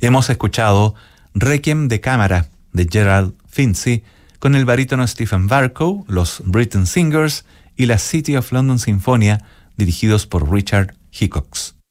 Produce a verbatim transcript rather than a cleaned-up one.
Hemos escuchado Requiem de cámara de Gerald Finzi con el barítono Stephen Barkow, los Britten Singers y la City of London Sinfonia dirigidos por Richard Hickox.